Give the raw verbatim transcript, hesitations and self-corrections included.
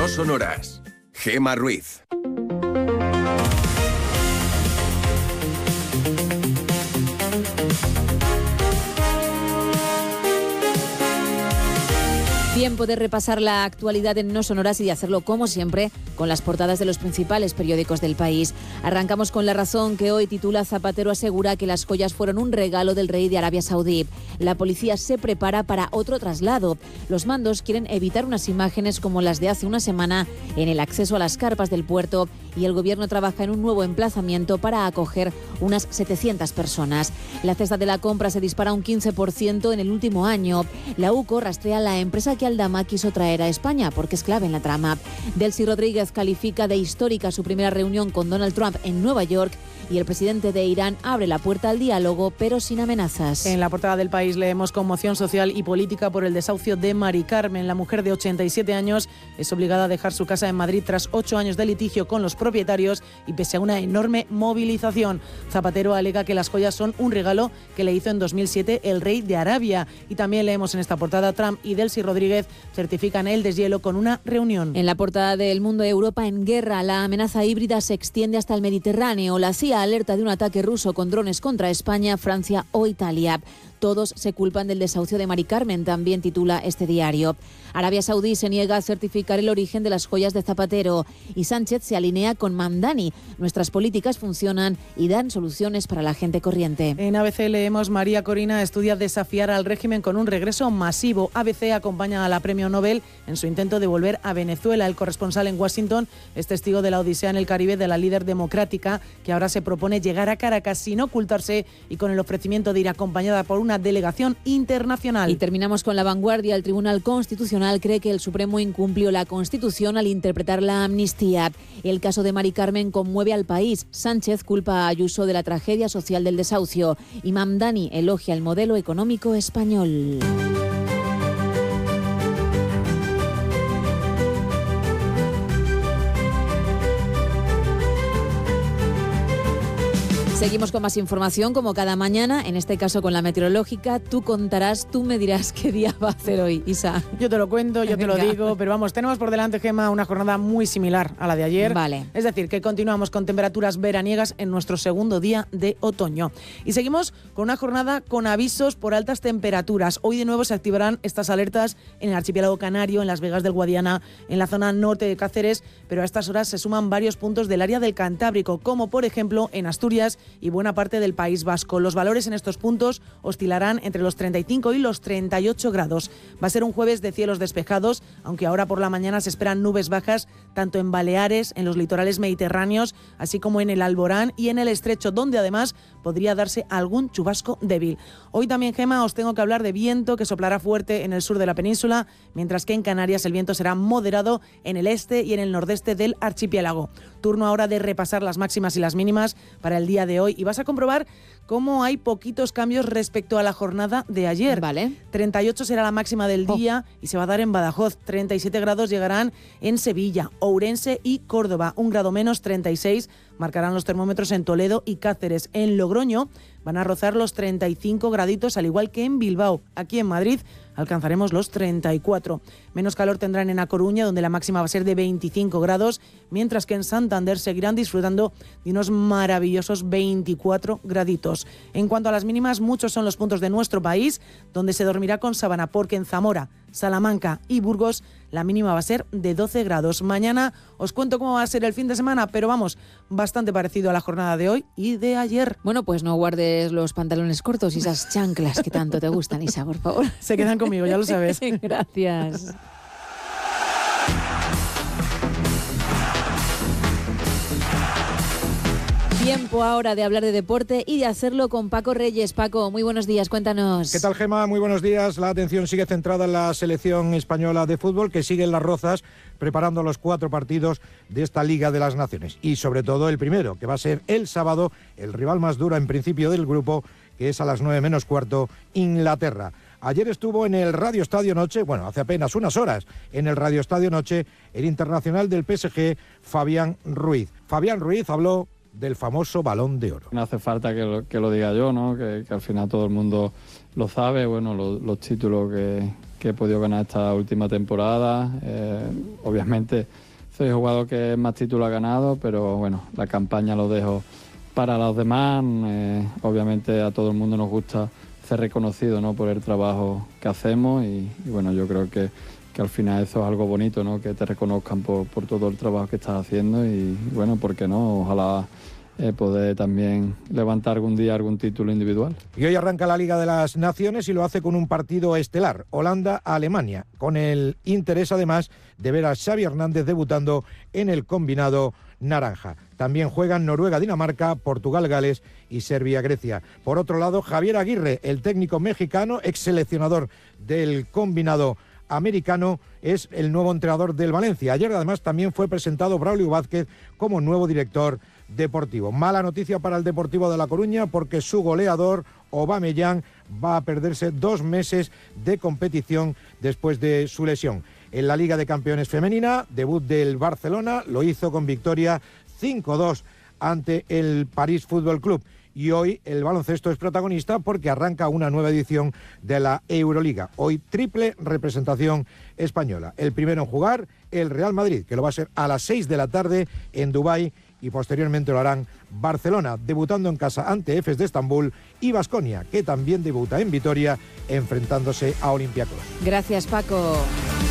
sonoras. Gema Ruiz. Tiempo de repasar la actualidad en No Sonoras y de hacerlo, como siempre, con las portadas de los principales periódicos del país. Arrancamos con La Razón, que hoy titula: Zapatero asegura que las joyas fueron un regalo del rey de Arabia Saudí. La policía se prepara para otro traslado. Los mandos quieren evitar unas imágenes como las de hace una semana en el acceso a las carpas del puerto, y el gobierno trabaja en un nuevo emplazamiento para acoger unas setecientas personas. La cesta de la compra se dispara un quince por ciento en el último año. La U C O rastrea a la empresa que Aldama quiso traer a España porque es clave en la trama. Delcy Rodríguez califica de histórica su primera reunión con Donald Trump en Nueva York, y el presidente de Irán abre la puerta al diálogo, pero sin amenazas. En la portada del País leemos: conmoción social y política por el desahucio de Mari Carmen. La mujer de ochenta y siete años es obligada a dejar su casa en Madrid tras ocho años de litigio con los propietarios y pese a una enorme movilización. Zapatero alega que las joyas son un regalo que le hizo en dos mil siete el rey de Arabia. Y también leemos en esta portada: Trump y Delcy Rodríguez certifican el deshielo con una reunión. En la portada del Mundo, Europa en guerra. La amenaza híbrida se extiende hasta el Mediterráneo. La C I A alerta de un ataque ruso con drones contra España, Francia o Italia. Todos se culpan del desahucio de Mari Carmen, también titula este diario. Arabia Saudí se niega a certificar el origen de las joyas de Zapatero, y Sánchez se alinea con Mamdani. Nuestras políticas funcionan y dan soluciones para la gente corriente. En A B C leemos: María Corina estudia desafiar al régimen con un regreso masivo. A B C acompaña a la premio Nobel en su intento de volver a Venezuela. El corresponsal en Washington es testigo de la odisea en el Caribe de la líder democrática, que ahora se propone llegar a Caracas sin ocultarse y con el ofrecimiento de ir acompañada por una una delegación internacional. Y terminamos con La Vanguardia. El Tribunal Constitucional cree que el Supremo incumplió la Constitución al interpretar la amnistía. El caso de Mari Carmen conmueve al país. Sánchez culpa a Ayuso de la tragedia social del desahucio y Mamdani elogia el modelo económico español. Seguimos con más información, como cada mañana, en este caso con la meteorológica. Tú contarás, tú me dirás qué día va a hacer hoy, Isa. Yo te lo cuento, yo Venga. te lo digo, pero vamos, tenemos por delante, Gema, una jornada muy similar a la de ayer. Vale. Es decir, que continuamos con temperaturas veraniegas en nuestro segundo día de otoño. Y seguimos con una jornada con avisos por altas temperaturas. Hoy de nuevo se activarán estas alertas en el archipiélago canario, en las Vegas del Guadiana, en la zona norte de Cáceres, pero a estas horas se suman varios puntos del área del Cantábrico, como por ejemplo en Asturias y buena parte del País Vasco. Los valores en estos puntos oscilarán entre los treinta y cinco y los treinta y ocho grados. Va a ser un jueves de cielos despejados, aunque ahora por la mañana se esperan nubes bajas tanto en Baleares, en los litorales mediterráneos, así como en el Alborán y en el Estrecho, donde además podría darse algún chubasco débil. Hoy también, Gema, os tengo que hablar de viento, que soplará fuerte en el sur de la península, mientras que en Canarias el viento será moderado en el este y en el nordeste del archipiélago. Turno ahora de repasar las máximas y las mínimas para el día de hoy, y vas a comprobar cómo hay poquitos cambios respecto a la jornada de ayer. Vale. treinta y ocho será la máxima del día oh. y se va a dar en Badajoz. treinta y siete grados llegarán en Sevilla, Ourense y Córdoba. Un grado menos, treinta y seis, marcarán los termómetros en Toledo y Cáceres. En Logroño van a rozar los treinta y cinco graditos, al igual que en Bilbao. Aquí en Madrid alcanzaremos los treinta y cuatro. Menos calor tendrán en A Coruña, donde la máxima va a ser de veinticinco grados, mientras que en Santander seguirán disfrutando de unos maravillosos veinticuatro graditos. En cuanto a las mínimas, muchos son los puntos de nuestro país donde se dormirá con sábana, porque en Zamora, Salamanca y Burgos la mínima va a ser de doce grados. Mañana os cuento cómo va a ser el fin de semana, pero vamos, bastante parecido a la jornada de hoy y de ayer. Bueno, pues no guardes los pantalones cortos y esas chanclas que tanto te gustan, Isa, por favor. Se quedan conmigo, ya lo sabes. Gracias. Tiempo ahora de hablar de deporte y de hacerlo con Paco Reyes. Paco, muy buenos días, cuéntanos. ¿Qué tal, Gema? Muy buenos días. La atención sigue centrada en la selección española de fútbol, que sigue en las rozas preparando los cuatro partidos de esta Liga de las Naciones. Y sobre todo el primero, que va a ser el sábado, el rival más duro en principio del grupo, que es a las nueve menos cuarto, Inglaterra. Ayer estuvo en el Radio Estadio Noche, bueno, hace apenas unas horas, en el Radio Estadio Noche, el internacional del P S G, Fabián Ruiz. Fabián Ruiz habló del famoso Balón de Oro. No hace falta que lo, que lo diga yo, ¿no? Que, que al final todo el mundo lo sabe. Bueno, lo, los títulos que, que he podido ganar esta última temporada. Eh, obviamente soy el jugador que más títulos ha ganado, pero bueno, la campaña lo dejo para los demás. Eh, obviamente a todo el mundo nos gusta ser reconocido, ¿no?, por el trabajo que hacemos y, y bueno, yo creo que, que al final eso es algo bonito, ¿no?, que te reconozcan por, por todo el trabajo que estás haciendo y bueno, ¿por qué no? Ojalá eh, poder también levantar algún día algún título individual. Y hoy arranca la Liga de las Naciones y lo hace con un partido estelar, Holanda-Alemania, con el interés además de ver a Xavi Hernández debutando en el combinado naranja. También juegan Noruega-Dinamarca, Portugal-Gales y Serbia-Grecia. Por otro lado, Javier Aguirre, el técnico mexicano, ex seleccionador del combinado americano, es el nuevo entrenador del Valencia. Ayer además también fue presentado Braulio Vázquez como nuevo director deportivo. Mala noticia para el Deportivo de La Coruña porque su goleador, Aubameyang, va a perderse dos meses de competición después de su lesión. En la Liga de Campeones Femenina, debut del Barcelona, lo hizo con victoria cinco dos ante el París Fútbol Club. Y hoy el baloncesto es protagonista porque arranca una nueva edición de la Euroliga. Hoy triple representación española. El primero en jugar, el Real Madrid, que lo va a ser a las seis de la tarde en Dubái, y posteriormente lo harán Barcelona, debutando en casa ante Efes de Estambul, y Baskonia, que también debuta en Vitoria, enfrentándose a Olympiacos. Gracias, Paco.